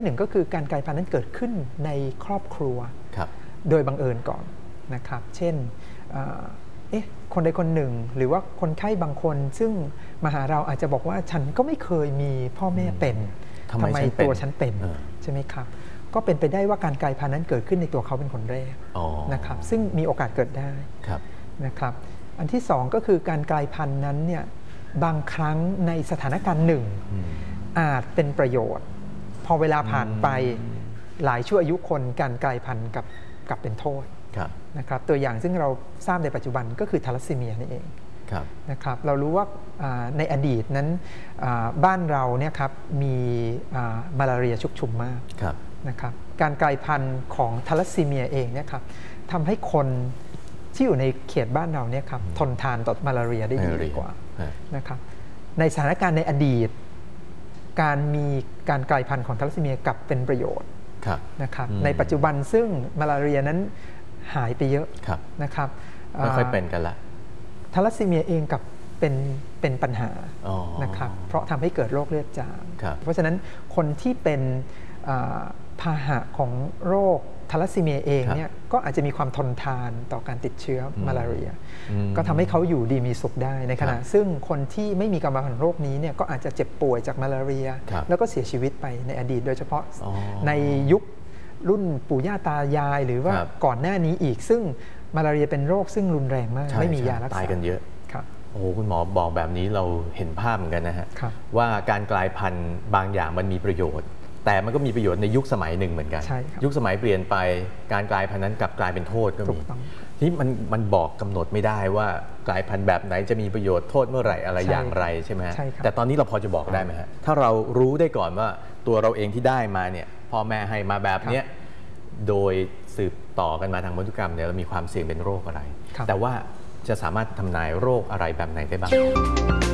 หนึ่งก็คือการกลายพันธุ์นั้นเกิดขึ้นในครอบครัวโดยบังเอิญก่อนนะครับเช่นคนใดคนหนึ่งหรือว่าคนไข้บางคนซึ่งมาหาเราอาจจะบอกว่าฉันก็ไม่เคยมีพ่อแม่เป็นทำไมตัวฉันเป็นใช่ไหมครับก็เป็นไปได้ว่าการกลายพันธุ์นั้นเกิดขึ้นในตัวเขาเป็นคนแรกนะครับซึ่งมีโอกาสเกิดได้นะครับอันที่สองก็คือการกลายพันธุ์นั้นเนี่ยบางครั้งในสถานการณ์หนึ่งอาจเป็นประโยชน์พอเวลาผ่านไปหลายชั่วอายุคนการกลายพันธุ์กับเป็นโทษนะครับตัวอย่างซึ่งเราทราบในปัจจุบันก็คือทาลัสซีเมียนี่เองนะครับเรารู้ว่าในอดีตนั้นบ้านเราเนี่ยครับมีมาลาเรียชุกชุมมากนะครับการกลายพันธุ์ของทาลัสซีเมียเองเนี่ยครับทำให้คนที่อยู่ในเขตบ้านเราเนี่ยครับทนทานต่อมาลาเรียได้ดีกว่านะครับในสถานการณ์ในอดีตการมีการกลายพันธุ์ของทาลัสซีเมียกลับเป็นประโยชน์นะครับในปัจจุบันซึ่งมาลาเรียนั้นหายไปเยอะนะครับไม่ค่อยเป็นกันละทาลัสซีเมียเองกับเป็นปัญหานะครับเพราะทำให้เกิดโรคเลือดจางเพราะฉะนั้นคนที่เป็นพาหะของโรคทาลัสซีเมียเองเนี่ยก็อาจจะมีความทนทานต่อการติดเชื้อมาลาเรียก็ทำให้เขาอยู่ดีมีสุขได้ในขณะซึ่งคนที่ไม่มีกรรมพันธุ์โรคนี้เนี่ยก็อาจจะเจ็บป่วยจากมาลาเรียแล้วก็เสียชีวิตไปในอดีตโดยเฉพาะในยุครุ่นปู่ย่าตายายหรือว่าก่อนหน้านี้อีกซึ่งมาลาเรียเป็นโรคซึ่งรุนแรงมากไม่มียารักษาตายกันเยอะโอ้คุณหมอบอกแบบนี้เราเห็นภาพเหมือนกันนะฮะว่าการกลายพันธุ์บางอย่างมันมีประโยชน์แต่มันก็มีประโยชน์ในยุคสมัยหนึ่งเหมือนกันยุคสมัยเปลี่ยนไปการกลายพันธุ์นั้นกลับกลายเป็นโทษก็มีที่มันบอกกำหนดไม่ได้ว่ากลายพันธุ์แบบไหนจะมีประโยชน์โทษเมื่อไหร่อะไรอย่างไรใช่ไหมฮะแต่ตอนนี้เราพอจะบอกได้ไหมฮะถ้าเรารู้ได้ก่อนว่าตัวเราเองที่ได้มาเนี่ยพ่อแม่ให้มาแบบเนี้ยโดยสืบต่อกันมาทางพันธุกรรมเนี่ยเรามีความเสี่ยงเป็นโรคอะไรแต่ว่าจะสามารถทำนายโรคอะไรแบบไหนได้บ้าง